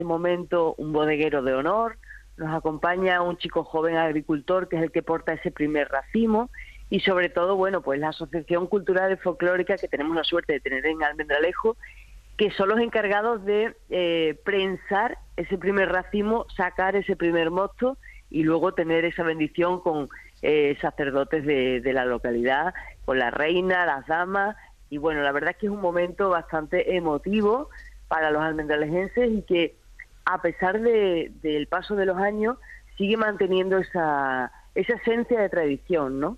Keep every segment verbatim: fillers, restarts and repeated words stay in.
momento un bodeguero de honor, nos acompaña un chico joven agricultor que es el que porta ese primer racimo y sobre todo, bueno, pues la Asociación Cultural y Folclórica que tenemos la suerte de tener en Almendralejo, que son los encargados de eh, prensar ese primer racimo, sacar ese primer mosto y luego tener esa bendición con eh, sacerdotes de, de la localidad, con la reina, las damas, y bueno, la verdad es que es un momento bastante emotivo para los almendralejenses y que a pesar de, del paso de los años sigue manteniendo esa, esa esencia de tradición, ¿no?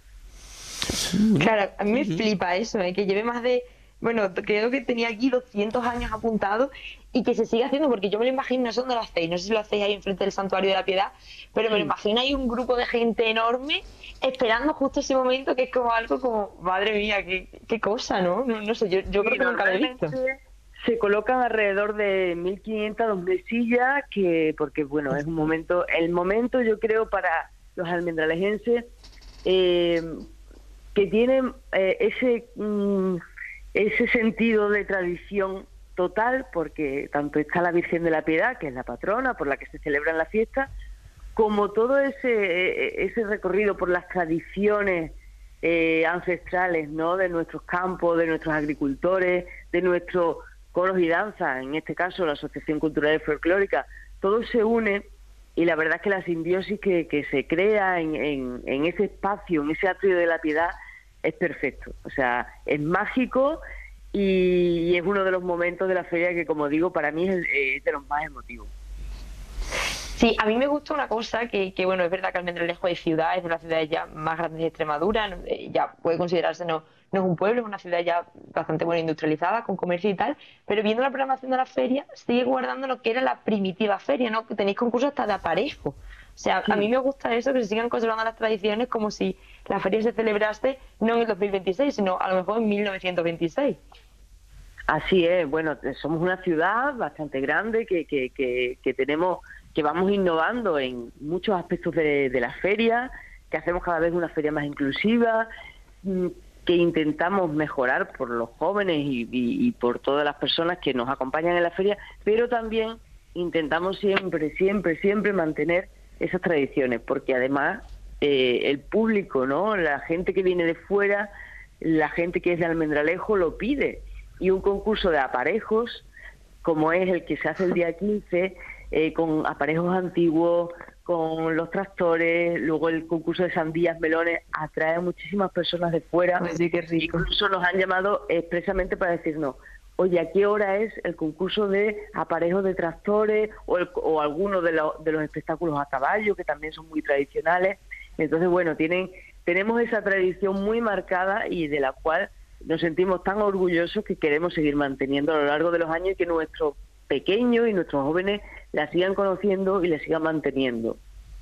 Claro, a mí me flipa eso, ¿eh? Que lleve más de, bueno, creo que tenía aquí doscientos años apuntados y que se siga haciendo, porque yo me lo imagino, no sé dónde lo hacéis, no sé si lo hacéis ahí enfrente del Santuario de la Piedad, pero me lo imagino ahí un grupo de gente enorme esperando justo ese momento, que es como algo como, madre mía, qué, qué cosa, ¿no? No, no sé, yo, yo creo que nunca lo he visto. Se colocan alrededor de mil quinientas, dos mil sillas, que porque bueno, es un momento, el momento yo creo para los almendralejenses eh, que tienen eh, ese mm, ese sentido de tradición total, porque tanto está la Virgen de la Piedad, que es la patrona por la que se celebran las fiestas, como todo ese ese recorrido por las tradiciones eh, ancestrales, ¿no? De nuestros campos, de nuestros agricultores, de nuestros coros y danzas, en este caso la Asociación Cultural y Folclórica, todo se une y la verdad es que la simbiosis que, que se crea en, en, en ese espacio, en ese atrio de la Piedad, es perfecto. O sea, es mágico y, y es uno de los momentos de la feria que, como digo, para mí es, es de los más emotivos. Sí, a mí me gusta una cosa que, que bueno, es verdad que Almendralejo es ciudad, es de las ciudades ya más grandes de Extremadura, no, eh, ya puede considerarse, no, no es un pueblo, es una ciudad ya bastante bueno industrializada, con comercio y tal, pero viendo la programación de la feria, sigue guardando lo que era la primitiva feria, ¿no? Que tenéis concursos hasta de aparejo. O sea, Sí. a mí me gusta eso, que se sigan conservando las tradiciones como si la feria se celebrase no en el dos mil veintiséis, sino a lo mejor en mil novecientos veintiséis. Así es, bueno, somos una ciudad bastante grande que, que, que, que tenemos, que vamos innovando en muchos aspectos de, de la feria, que hacemos cada vez una feria más inclusiva, que intentamos mejorar por los jóvenes y, y, y por todas las personas que nos acompañan en la feria, pero también intentamos siempre, siempre, siempre mantener esas tradiciones, porque además eh, el público, ¿no? La gente que viene de fuera, la gente que es de Almendralejo lo pide. Y un concurso de aparejos, como es el que se hace el día quince, eh, con aparejos antiguos, con los tractores, luego el concurso de sandías, melones, atrae a muchísimas personas de fuera. Pues sí, qué rico. Incluso nos han llamado expresamente para decirnos, oye, ¿a qué hora es el concurso de aparejos de tractores o, el, o alguno de, lo, de los espectáculos a caballo, que también son muy tradicionales? Entonces, bueno, tienen tenemos esa tradición muy marcada y de la cual nos sentimos tan orgullosos que queremos seguir manteniendo a lo largo de los años y que nuestros pequeños y nuestros jóvenes la sigan conociendo y la sigan manteniendo.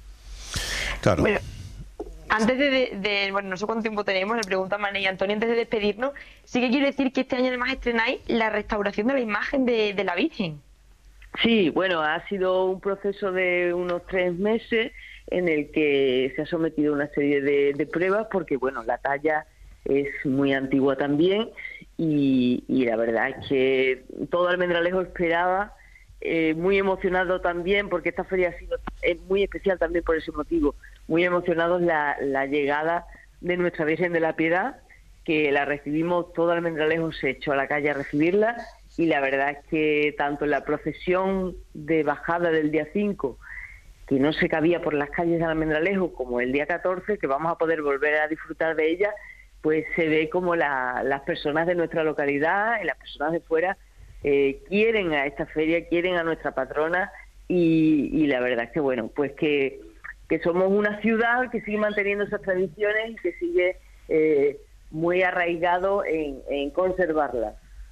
Claro. Bueno, antes de, de, de, bueno, no sé cuánto tiempo tenemos, le pregunto a Mané y Antonio, antes de despedirnos, sí que quiero decir que este año además estrenáis la restauración de la imagen de, de la Virgen. Sí, bueno, ha sido un proceso de unos tres meses en el que se ha sometido a una serie de, de pruebas porque, bueno, la talla es muy antigua también y, y la verdad es que todo Almendralejo esperaba, eh, muy emocionado también porque esta feria ha sido es muy especial también por ese motivo, muy emocionados la, la llegada de nuestra Virgen de la Piedad, que la recibimos, todo Almendralejo se echó a la calle a recibirla y la verdad es que tanto en la procesión de bajada del día cinco, que no se cabía por las calles de Almendralejo, como el día catorce, que vamos a poder volver a disfrutar de ella, pues se ve como la, las personas de nuestra localidad y las personas de fuera eh, quieren a esta feria, quieren a nuestra patrona y, y la verdad es que, bueno, pues que, que somos una ciudad que sigue manteniendo esas tradiciones y que sigue eh, muy arraigado en, en conservarlas.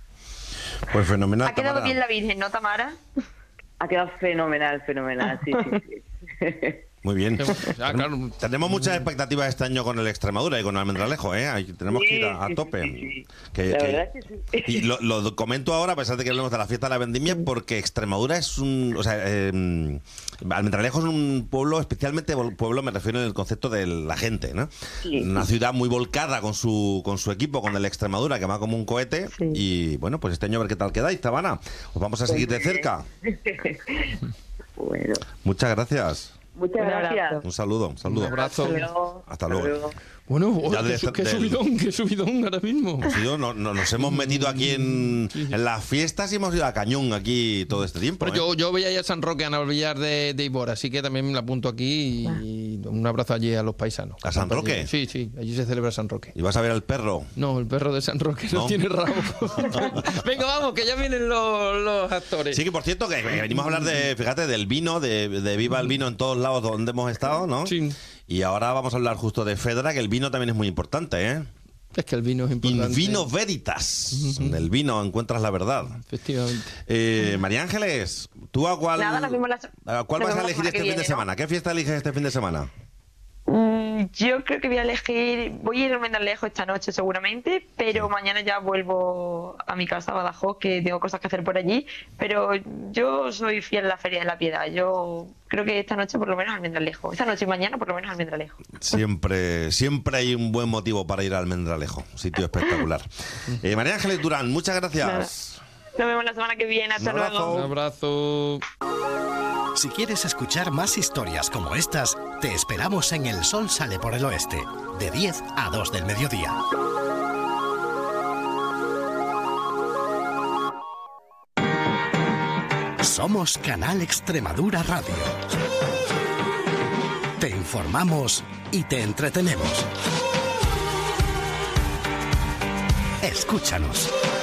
Pues fenomenal. Ha quedado Tamara. bien la Virgen, ¿no, Tamara? Ha quedado fenomenal, fenomenal, sí, sí, sí. Muy bien. Ah, claro. Tenemos muchas expectativas este año con el Extremadura y con el Almendralejo, ¿eh? Ahí tenemos que ir a, a tope. Sí, sí, sí. Que, La que- verdad es que sí. Y lo, lo comento ahora, a pesar de que hablemos de la fiesta de la vendimia, porque Extremadura es un... O sea, eh, Almendralejo es un pueblo, especialmente vol- pueblo, me refiero en el concepto de la gente, ¿no? Sí. Una ciudad muy volcada con su con su equipo, con el Extremadura, que va como un cohete. Sí. Y bueno, pues este año a ver qué tal quedáis, Tabana. Os vamos a seguir de cerca. Bueno, Muchas gracias. muchas Un gracias. abrazo. Un saludo, un saludo. Un abrazo. Hasta luego. Hasta luego. Bueno, oh, Ya qué, de- su- qué del- subidón, qué subidón ahora mismo. Hemos ido- no- no- nos hemos metido aquí en, Sí, sí. en las fiestas y hemos ido a cañón aquí todo este tiempo. Pero ¿eh? yo, yo voy a ir a San Roque, a Navalvillar de, de Ibor, así que también me la apunto aquí y un abrazo allí a los paisanos. ¿A San Roque? Allí. Sí, sí, allí se celebra San Roque. ¿Y vas a ver al perro? No, el perro de San Roque no, ¿No? tiene rabo. Venga, vamos, que ya vienen los, los actores. Sí, que por cierto, que venimos a hablar de, fíjate, del vino, de, de viva el vino en todos lados donde hemos estado, ¿no? Sí. Y ahora vamos a hablar justo de Fedra, que el vino también es muy importante, ¿eh? Es que el vino es In importante. vino veritas. En el vino encuentras la verdad. Efectivamente. Eh, María Ángeles, ¿tú a cuál, Nada, nos vemos la- a cuál nos vas a vemos la elegir semana este que fin de viene, ¿no? semana? ¿Qué fiesta eliges este fin de semana? Mm, Yo creo que voy a elegir, voy a ir al Almendralejo esta noche seguramente, pero mañana ya vuelvo a mi casa, a Badajoz, que tengo cosas que hacer por allí, pero yo soy fiel a la Feria de la Piedad, yo creo que esta noche por lo menos al Almendralejo, esta noche y mañana por lo menos al Almendralejo. Siempre, siempre hay un buen motivo para ir al Almendralejo, un sitio espectacular. Eh, María Ángeles Durán, muchas gracias. Nos vemos la semana que viene, hasta Un abrazo. luego. Un abrazo. Si quieres escuchar más historias como estas, te esperamos en El Sol Sale por el Oeste, de diez a dos del mediodía. Somos Canal Extremadura Radio. Te informamos y te entretenemos. Escúchanos.